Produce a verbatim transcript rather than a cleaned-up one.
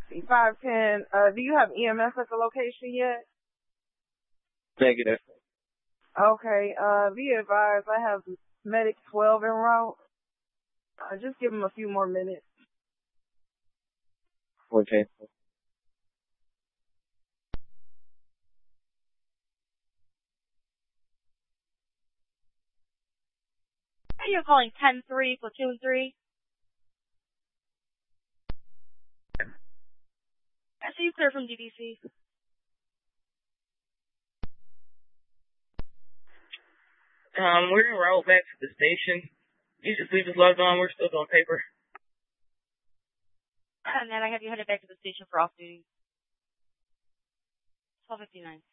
C five ten. Uh, do you have E M S at the location yet? Negative. Okay. Uh, be advised, I have Medic twelve en route. Uh, just give him a few more minutes. Okay. You're calling ten three, platoon three. I see you clear from D D C. Um, we're en route back to the station. You just leave us logged on. We're still on paper. And then I have you headed back to the station for off duty. twelve fifty-nine.